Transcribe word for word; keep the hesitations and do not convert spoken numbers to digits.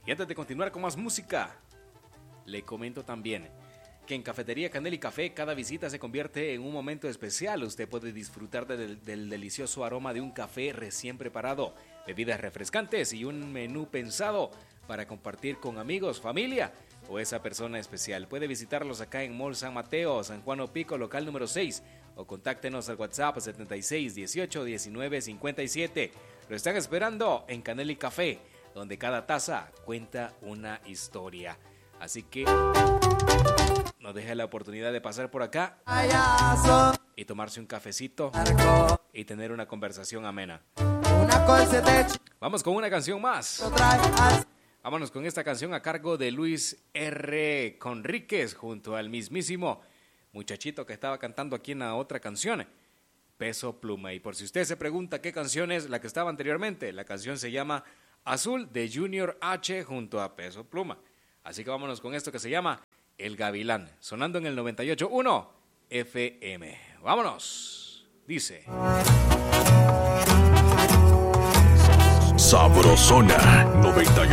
Y antes de continuar con más música, le comento también que en Cafetería Canela y Café cada visita se convierte en un momento especial. Usted puede disfrutar del, del delicioso aroma de un café recién preparado, bebidas refrescantes y un menú pensado para compartir con amigos, familia o esa persona especial. Puede visitarlos acá en Mall San Mateo, San Juan Opico, local número seis, o contáctenos al WhatsApp setenta y seis, dieciocho, diecinueve, cincuenta y siete. Lo están esperando en Canela y Café, donde cada taza cuenta una historia. Así que no deje la oportunidad de pasar por acá y tomarse un cafecito y tener una conversación amena. Vamos con una canción más. Vámonos con esta canción a cargo de Luis R. Conríquez junto al mismísimo muchachito que estaba cantando aquí en la otra canción, Peso Pluma. Y por si usted se pregunta qué canción es la que estaba anteriormente, la canción se llama Azul de Junior H junto a Peso Pluma. Así que vámonos con esto que se llama El Gavilán, sonando en el noventa y ocho punto uno F M. Vámonos, dice Sabrosona noventa y ocho.